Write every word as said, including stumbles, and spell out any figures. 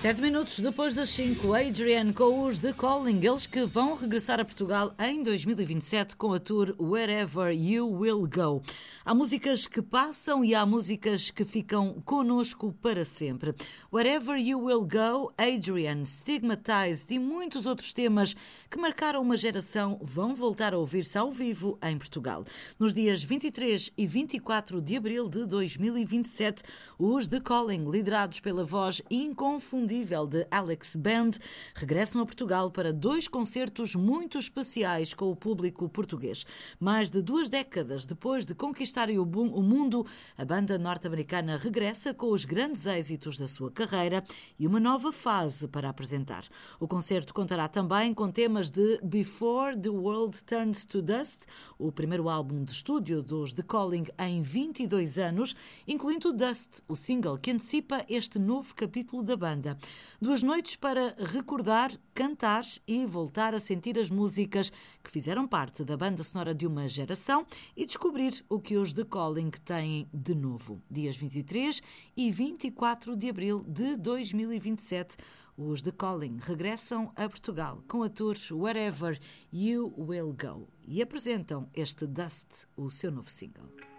Sete minutos depois das cinco, Adrian com os The Calling, eles que vão regressar a Portugal em dois mil e vinte e sete com a tour Wherever You Will Go. Há músicas que passam e há músicas que ficam connosco para sempre. Wherever You Will Go, Adrian, Stigmatized e muitos outros temas que marcaram uma geração vão voltar a ouvir-se ao vivo em Portugal. Nos dias vinte e três e vinte e quatro de abril de dois mil e vinte e sete, os The Calling, liderados pela voz inconfundível de Alex Band, regressam a Portugal para dois concertos muito especiais com o público português. Mais de duas décadas depois de conquistarem o mundo, a banda norte-americana regressa com os grandes êxitos da sua carreira e uma nova fase para apresentar. O concerto contará também com temas de Before the World Turns to Dust, o primeiro álbum de estúdio dos The Calling em vinte e dois anos, incluindo Dust, o single que antecipa este novo capítulo da banda. Duas noites para recordar, cantar e voltar a sentir as músicas que fizeram parte da banda sonora de uma geração e descobrir o que os The Calling têm de novo. Dias vinte e três e vinte e quatro de abril de dois mil e vinte e sete, os The Calling regressam a Portugal com a tour Wherever You Will Go e apresentam este Dust, o seu novo single.